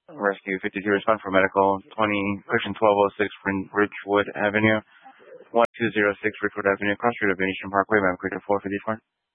Rescue 52 respond for medical 20, Section 1206 Ridgewood Avenue, 1206 Ridgewood Avenue, Cross Street of Venetian Parkway, Ma'am, quick 454.